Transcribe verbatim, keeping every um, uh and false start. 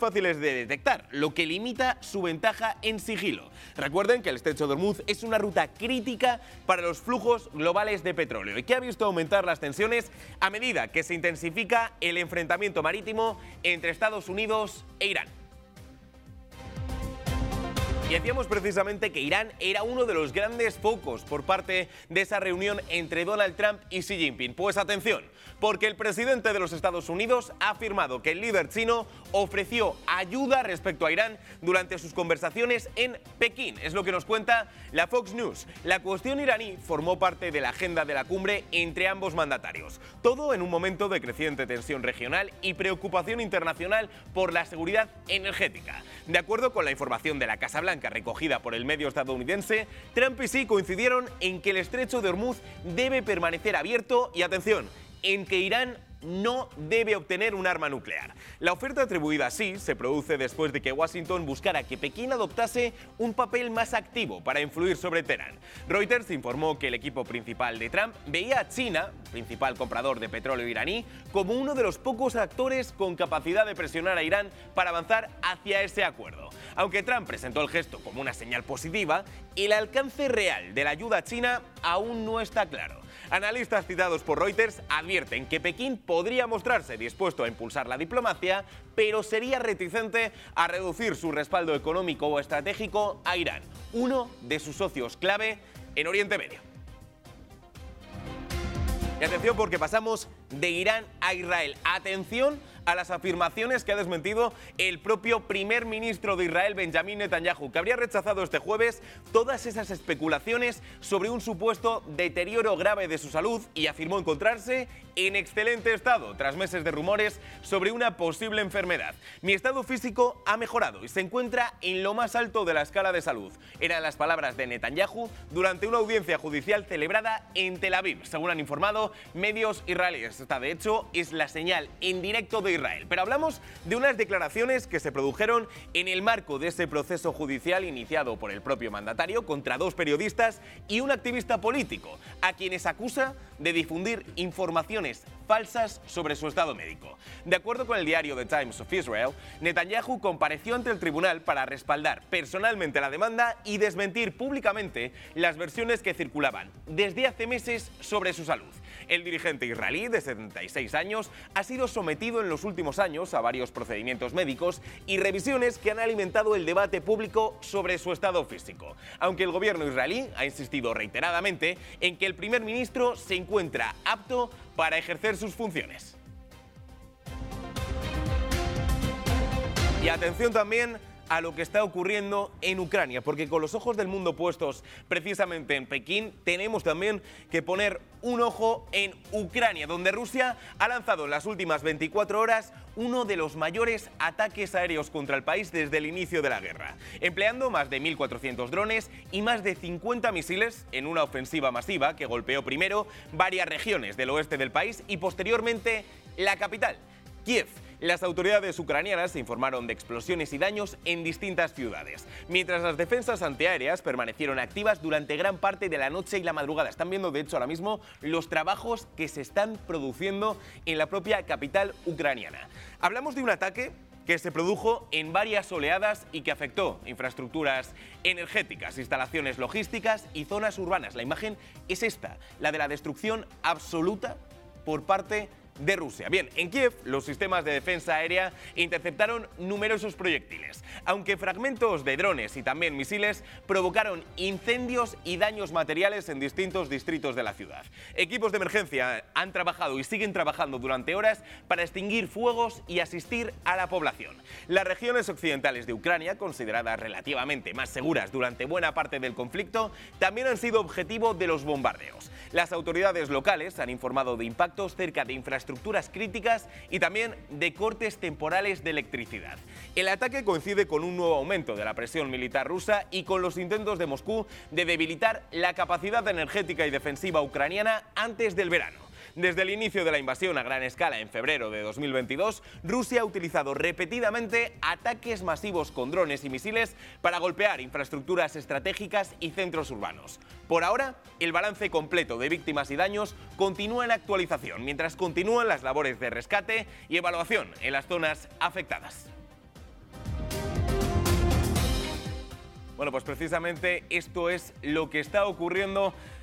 fáciles de detectar, lo que limita su ventaja en sigilo. Recuerden que el estrecho de Hormuz es una ruta crítica para los flujos globales de petróleo y que ha visto aumentar las tensiones a medida que se intensifica el enfrentamiento marítimo entre Estados Unidos e Irán. Y decíamos precisamente que Irán era uno de los grandes focos por parte de esa reunión entre Donald Trump y Xi Jinping. Pues atención, porque el presidente de los Estados Unidos ha afirmado que el líder chino ofreció ayuda respecto a Irán durante sus conversaciones en Pekín. Es lo que nos cuenta la Fox News. La cuestión iraní formó parte de la agenda de la cumbre entre ambos mandatarios. Todo en un momento de creciente tensión regional y preocupación internacional por la seguridad energética. De acuerdo con la información de la Casa Blanca recogida por el medio estadounidense, Trump y Xi coincidieron en que el estrecho de Hormuz debe permanecer abierto y, atención, en que Irán no debe obtener un arma nuclear. La oferta atribuida a Xi se produce después de que Washington buscara que Pekín adoptase un papel más activo para influir sobre Teherán. Reuters informó que el equipo principal de Trump veía a China, principal comprador de petróleo iraní, como uno de los pocos actores con capacidad de presionar a Irán para avanzar hacia ese acuerdo. Aunque Trump presentó el gesto como una señal positiva, el alcance real de la ayuda a China aún no está claro. Analistas citados por Reuters advierten que Pekín podría mostrarse dispuesto a impulsar la diplomacia, pero sería reticente a reducir su respaldo económico o estratégico a Irán, uno de sus socios clave en Oriente Medio. Y atención, porque pasamos de Irán a Israel. Atención a las afirmaciones que ha desmentido el propio primer ministro de Israel, Benjamín Netanyahu, que habría rechazado este jueves todas esas especulaciones sobre un supuesto deterioro grave de su salud y afirmó encontrarse en excelente estado tras meses de rumores sobre una posible enfermedad. Mi estado físico ha mejorado y se encuentra en lo más alto de la escala de salud. Eran las palabras de Netanyahu durante una audiencia judicial celebrada en Tel Aviv, según han informado medios israelíes. Esta, de hecho, es la señal en directo de Israel. Pero hablamos de unas declaraciones que se produjeron en el marco de ese proceso judicial iniciado por el propio mandatario contra dos periodistas y un activista político, a quienes acusa de difundir informaciones falsas sobre su estado médico. De acuerdo con el diario The Times of Israel, Netanyahu compareció ante el tribunal para respaldar personalmente la demanda y desmentir públicamente las versiones que circulaban desde hace meses sobre su salud. El dirigente israelí, de setenta y seis años, ha sido sometido en los últimos años a varios procedimientos médicos y revisiones que han alimentado el debate público sobre su estado físico, aunque el gobierno israelí ha insistido reiteradamente en que el primer ministro se encuentra apto para ejercer sus funciones. Y atención también a lo que está ocurriendo en Ucrania, porque con los ojos del mundo puestos precisamente en Pekín, tenemos también que poner un ojo en Ucrania, donde Rusia ha lanzado en las últimas veinticuatro horas uno de los mayores ataques aéreos contra el país desde el inicio de la guerra, empleando más de mil cuatrocientos drones y más de cincuenta misiles en una ofensiva masiva que golpeó primero varias regiones del oeste del país y posteriormente la capital, Kiev. Las autoridades ucranianas informaron de explosiones y daños en distintas ciudades, mientras las defensas antiaéreas permanecieron activas durante gran parte de la noche y la madrugada. Están viendo, de hecho, ahora mismo los trabajos que se están produciendo en la propia capital ucraniana. Hablamos de un ataque que se produjo en varias oleadas y que afectó infraestructuras energéticas, instalaciones logísticas y zonas urbanas. La imagen es esta, la de la destrucción absoluta por parte de de Rusia. Bien, en Kiev los sistemas de defensa aérea interceptaron numerosos proyectiles, aunque fragmentos de drones y también misiles provocaron incendios y daños materiales en distintos distritos de la ciudad. Equipos de emergencia han trabajado y siguen trabajando durante horas para extinguir fuegos y asistir a la población. Las regiones occidentales de Ucrania, consideradas relativamente más seguras durante buena parte del conflicto, también han sido objetivo de los bombardeos. Las autoridades locales han informado de impactos cerca de infraestructuras críticas y también de cortes temporales de electricidad. El ataque coincide con un nuevo aumento de la presión militar rusa y con los intentos de Moscú de debilitar la capacidad energética y defensiva ucraniana antes del verano. Desde el inicio de la invasión a gran escala en febrero de dos mil veintidós, Rusia ha utilizado repetidamente ataques masivos con drones y misiles para golpear infraestructuras estratégicas y centros urbanos. Por ahora, el balance completo de víctimas y daños continúa en actualización, mientras continúan las labores de rescate y evaluación en las zonas afectadas. Bueno, pues precisamente esto es lo que está ocurriendo